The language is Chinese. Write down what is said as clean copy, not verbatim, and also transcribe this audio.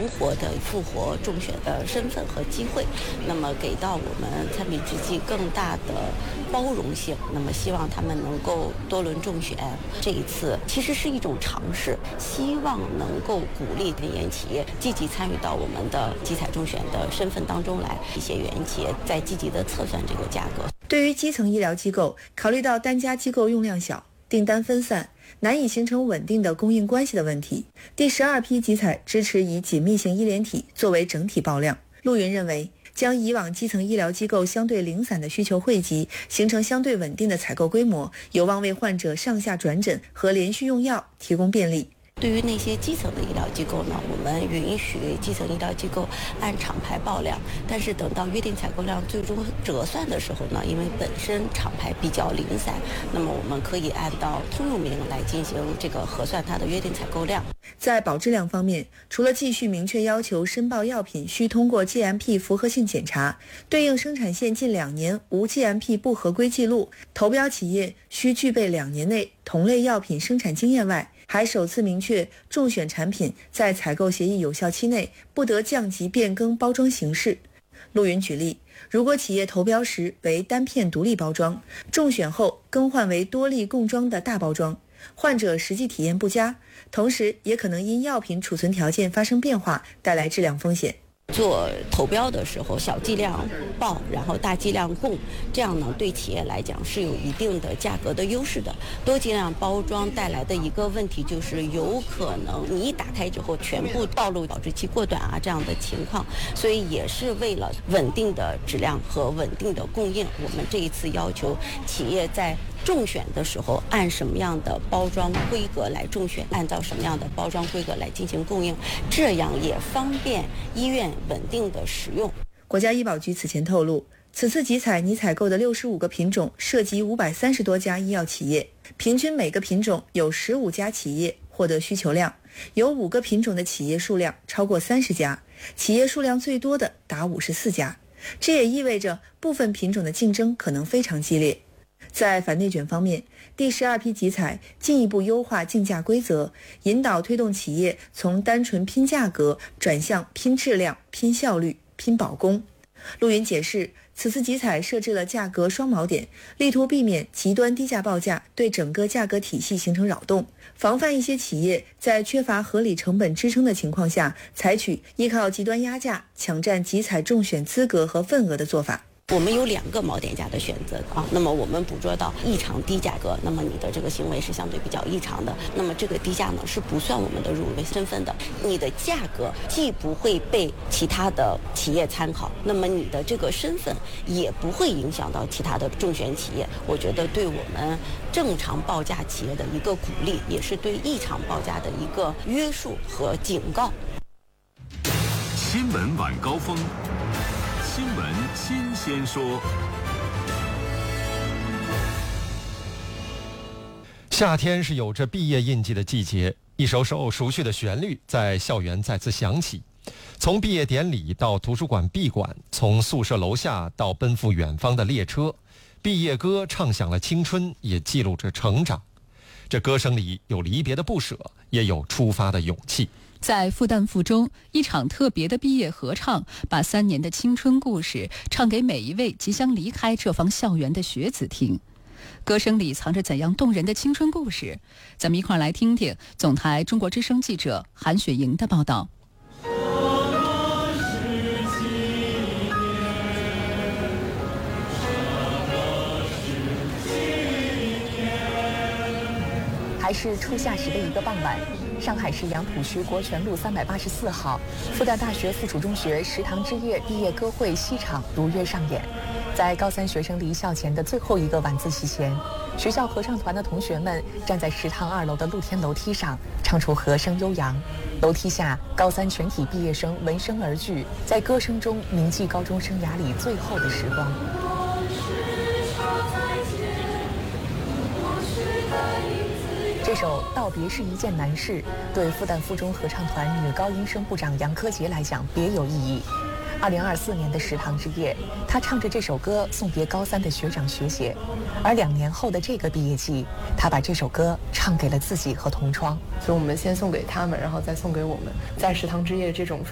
活的复活中选的身份和机会，那么给到我们参品之际更大的包容性，那么希望他们能够多轮中选。这一次其实是一种尝试，希望能够鼓励原研企业积极参与到我们的集采中选的身份当中来，一些原研企业在积极的测算这个价格。 对于基层医疗机构，考虑到单家机构用量小，订单分散，难以形成稳定的供应关系的问题，第12批集采支持以紧密型医联体作为整体报量。陆云认为，将以往基层医疗机构相对零散的需求汇集，形成相对稳定的采购规模，有望为患者上下转诊和连续用药提供便利。 对于那些基层的医疗机构呢，我们允许基层医疗机构按厂牌报量，但是等到约定采购量最终折算的时候呢，因为本身厂牌比较零散，那么我们可以按照通用名来进行这个核算它的约定采购量。 在保质量方面，除了继续明确要求申报药品需通过 GMP 符合性检查，对应生产线近2年无 GMP 不合规记录，投标企业需具备2年内同类药品生产经验外，还首次明确中选产品在采购协议有效期内不得降级变更包装形式。陆云举例，如果企业投标时为单片独立包装，中选后更换为多粒共装的大包装，患者实际体验不佳，同时也可能因药品储存条件发生变化，带来质量风险。 做投标的时候，小剂量报，然后大剂量供，这样呢对企业来讲是有一定的价格的优势的。多剂量包装带来的一个问题就是有可能你一打开之后全部暴露保质期过短啊这样的情况，所以也是为了稳定的质量和稳定的供应，我们这一次要求企业在中选的时候按什么样的包装规格来中选，按照什么样的包装规格来进行供应，这样也方便医院稳定的使用。 国家医保局此前透露，此次集采拟采购的65个品种涉及530多家医药企业，平均每个品种有15家企业获得需求量，有5个品种的企业数量超过30家，企业数量最多的达54家。这也意味着部分品种的竞争可能非常激烈。在反内卷方面，第12批集采进一步优化竞价规则，引导推动企业从单纯拼价格转向拼质量、拼效率、拼保供。陆云解释，此次集采设置了价格双锚点，力图避免极端低价报价对整个价格体系形成扰动，防范一些企业在缺乏合理成本支撑的情况下，采取依靠极端压价抢占集采中选资格和份额的做法。 我们有2个锚点价的选择啊，那么我们捕捉到异常低价格，那么你的这个行为是相对比较异常的，那么这个低价呢是不算我们的入围身份的，你的价格既不会被其他的企业参考，那么你的这个身份也不会影响到其他的中选企业。我觉得对我们正常报价企业的一个鼓励，也是对异常报价的一个约束和警告。 新闻晚高峰，新闻新鲜说。 夏天是有着毕业印记的季节，一首首熟悉的旋律在校园再次响起。从毕业典礼到图书馆闭馆，从宿舍楼下到奔赴远方的列车，毕业歌唱响了青春，也记录着成长。这歌声里有离别的不舍，也有出发的勇气。 在复旦附中，一场特别的毕业合唱，把3年的青春故事唱给每一位即将离开这方校园的学子听。歌声里藏着怎样动人的青春故事？咱们一块儿来听听总台中国之声记者韩雪莹的报道。 还是初夏时的一个傍晚，上海市杨浦区国权路384号，复旦大学附属中学食堂之夜毕业歌会西场如约上演。在高3学生离校前的最后一个晚自习前，学校合唱团的同学们站在食堂2楼的露天楼梯上，唱出和声悠扬。楼梯下，高3全体毕业生闻声而聚，在歌声中铭记高中生涯里最后的时光。这首《道别是一件难事》对复旦附中合唱团女高音声部长杨柯洁来讲别有意义。2024年的食堂之夜，她唱着这首歌送别高3的学长学姐，而2年后的这个毕业季，她把这首歌唱给了自己和同窗。 所以我们先送给他们，然后再送给我们。在食堂之夜这种